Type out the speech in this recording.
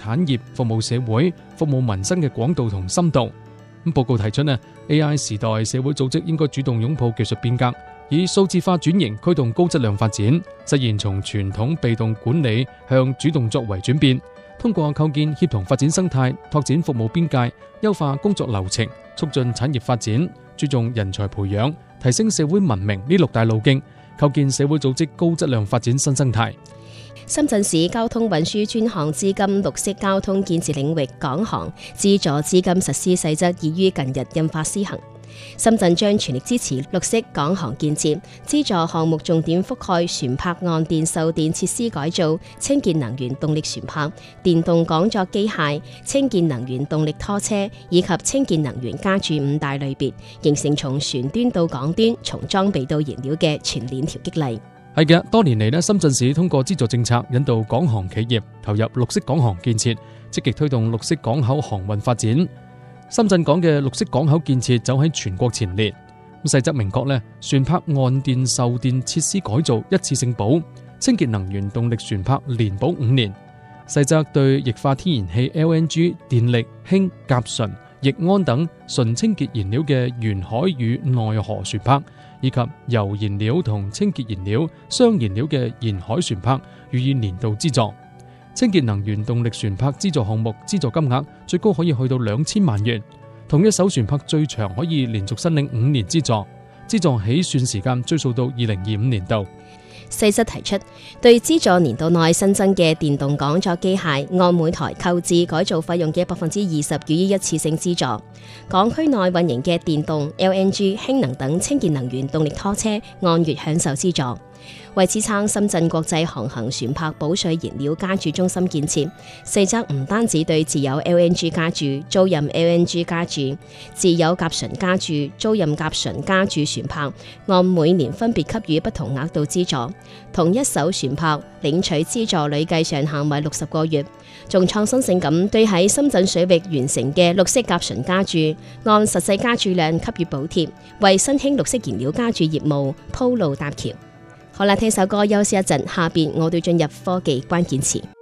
產業、服務社會、服務民生嘅廣度同深度。報告提出AI 時代社會組織應該主動擁抱技術變革，以數字化轉型驅動高質量發展，實現從傳統被動管理向主動作為轉變。通過構建協同發展生態，拓展服務邊界，優化工作流程，促進產業發展，注重人才培養，提升社會文明呢六大路徑，構建社會組織高質量發展新生態。 深圳市交通運輸專項資金綠色交通建設領域港航資助資金實施細則已於近日印發施行。深圳將全力支持綠色港航建設，資助項目重點覆蓋船舶岸電售電設施改造、清潔能源動力船舶、電動港作機械、清潔能源動力拖車以及清潔能源加注5大類別，形成從船端到港端、從裝備到燃料嘅全鏈條激勵。 係嘅，多年嚟深圳市通過資助政策引導港航企業投入綠色港航建設，積極推動綠色港口航運發展。深圳港嘅綠色港口建設走喺全國前列。細則明確船舶岸電售電設施改造一次性保，清潔能源動力船舶連保5年。細則對液化天然氣 LNG、電力、氫、甲醇、液胺等純清潔燃料嘅沿海與內河船舶，以及油燃料同清潔燃料、雙燃料嘅沿海船舶予以年度資助。清潔能源動力船舶資助項目資助金額最高可以去到2000萬元，同一艘船舶最長可以連續申領5年資助，資助起算時間追溯到2025年度。 細則提出，對資助年度內新增嘅電動港作機械，按每台購置改造費用嘅20%予以一次性資助。港區內運營嘅電動、LNG、氫能等清潔能源動力拖車，按月享受資助。為支撐深圳國際航行船舶保稅燃料加注中心建設，細則唔單止對自有 LNG 加注、租賃 LNG 加注、自有甲醇加注、租賃甲醇加注船舶，按每年分別給予不同額度資助，同一艘船舶領取資助累計上限為60個月。仲創新性咁對喺深圳水域完成嘅綠色甲醇加注，按實際加注量給予補貼，為新興綠色燃料加注業務鋪路搭橋。好啦，聽首歌休息一陣，下邊我哋進入科技關鍵詞。